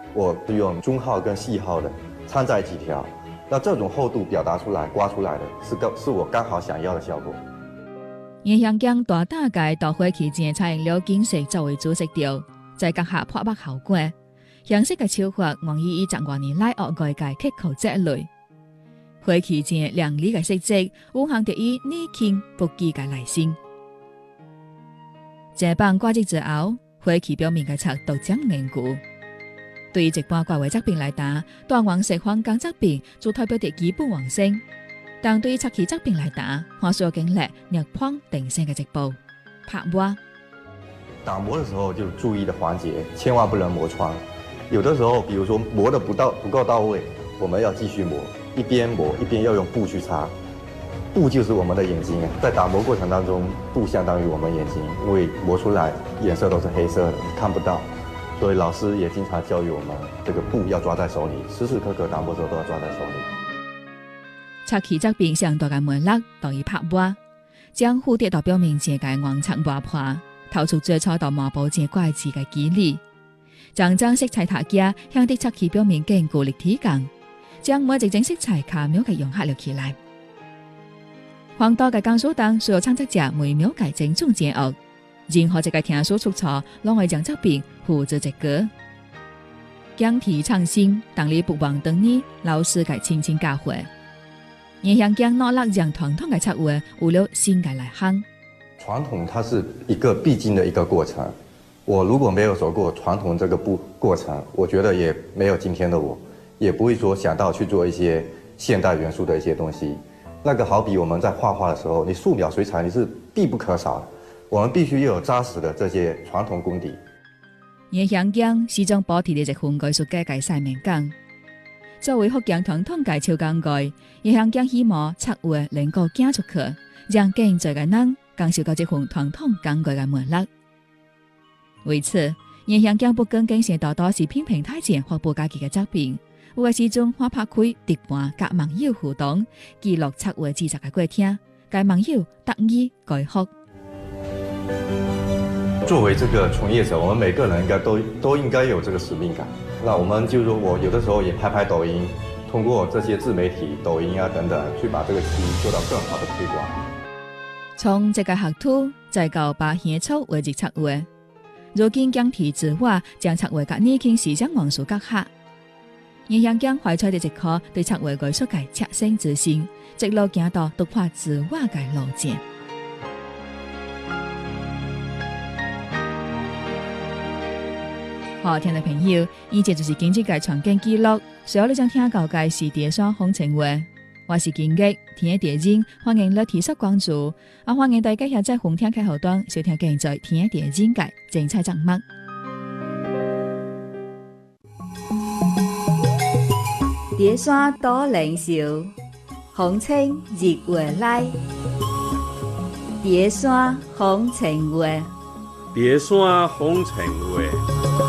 我是用中号跟细号的掺在几条，那这种厚度表达出来、刮出来的是我刚好想要的效果。 椰香姜大概豆花期间采用了景色作为主色调，再加下破墨效果。香色嘅手法，往以10多年來學外界刻苦積累。花期間亮麗嘅色澤，有行得以年輕不羈嘅來性。這棒掛織之後，花期表面嘅漆都將凝固。對於一般掛畫作品來打，淡黃色黃鋼作品就代表着基本完成。但對於漆器作品來打，還需要經歷捏碰定性嘅一步，拍磨。 打磨的時候就注意的環節，千萬不能磨穿。有的時候，比如說磨得不夠到位，我們要繼續磨，一邊磨一邊要用布去擦。布就是我們的眼睛，在打磨過程當中，布相當於我們眼睛，因為磨出來顏色都是黑色的，看不到。所以老師也經常教育我們，這個布要抓在手裏，時時刻刻打磨時候都要抓在手裏。 漆器作品上大嘅紋路等於拍磨，將蝴蝶到表面間嘅黃漆磨破，透出最初到抹布間怪字嘅肌理。將色彩塔架向啲漆器表面堅固立體感，將每一種色彩巧妙嘅融合了起來。黃道嘅鋼索燈需要創作者微妙嘅整種結合，任何一個聽書出錯，攏會將作品付之一炬。講題創新，當你不忘當年老師嘅親親教誨。椰香姜努力讓傳統嘅漆畫有了新嘅來行。 傳統它是一個必經的一個過程，我如果沒有走過傳統這個過程，我覺得也沒有今天的我，也不會說想到去做一些現代元素的一些東西。那個好比我們在畫畫的時候，你素描水彩你是必不可少的，我們必須要有紮實的這些傳統功底。 椰香姜是種保持的一份藝術界嘅使命感。作為福建傳統嘅超工藝，椰香姜希望漆畫能夠行出去，讓更多嘅人感受到這份傳統工藝嘅魅力。為此，椰香姜不僅僅是到視頻平台前發布家己嘅作品，有嘅時陣還拍開直播甲網友互動，記錄漆畫製作嘅過程，該網友得意改學。 作為這個從業者，我們每個人應該都應該有這個使命感。那我們就是說我有的時候也拍抖音，通過這些自媒體、抖音啊等等，去把這個漆做到更好的推廣。 從這個學徒再到把香草畫製漆畫，如今將題字畫將漆畫甲年輕思想元素結合。椰香姜懷揣着一顆對漆畫藝術嘅切身自信，一路行到突破字畫嘅路徑。好，聽眾朋友，以上就是今日嘅場景記錄。所有你想聽到嘅是蝶山風情話，我是金玉，聽蝶音，歡迎你提出關注，歡迎大家下載紅聽客戶端收聽現在聽蝶音嘅精彩節目。蝶山多靈秀，風情日月來。蝶山風情話， 蝶山風情話。